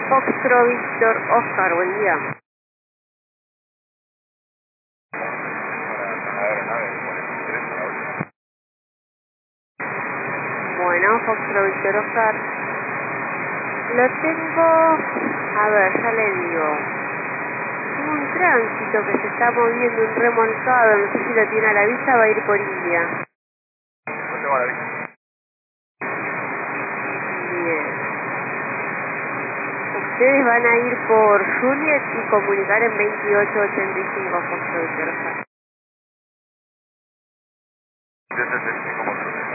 Foxtrot Víctor Oscar, buen día. Bueno, Foxtrot Víctor Oscar. Lo tengo, a ver, ya le digo. Tengo un tránsito que se está moviendo, un remolcado, no sé si lo tiene a la vista, va a ir por India. No tengo a la vista. Bien. Ustedes van a ir por Juliet y comunicar en 2885, Foxtrot Víctor Oscar.